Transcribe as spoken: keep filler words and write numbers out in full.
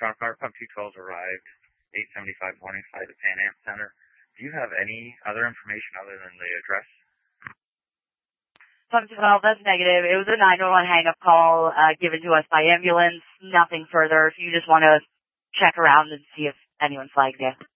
Toronto Fire Pump two twelve's arrived, eight seventy-five Morningside at Pan Am Center. Do you have any other information other than the address? Pump two twelve, that's negative. It was a nine one one hang-up call uh, given to us by ambulance. Nothing further. If you just want to check around and see if anyone flagged you.